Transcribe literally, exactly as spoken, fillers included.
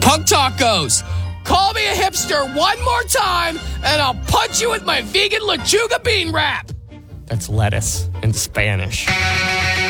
Hunk Tacos. Call me a hipster one more time, and I'll punch you with my vegan lechuga bean wrap. That's lettuce in Spanish.